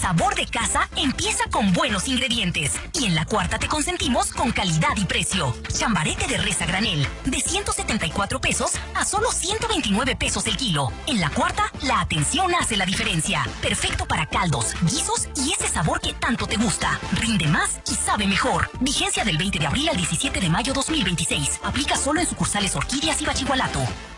sabor de casa empieza con buenos ingredientes. Y en La Cuarta te consentimos con calidad y precio. Chambarete de res a granel, de 174 pesos a solo 129 pesos el kilo. En La Cuarta, la atención hace la diferencia. Perfecto para caldos, guisos y ese sabor que tanto te gusta. Rinde más y sabe mejor. Vigencia del 20 de abril al 17 de mayo 2026. Aplica solo en sucursales Orquídeas y Bachigualato.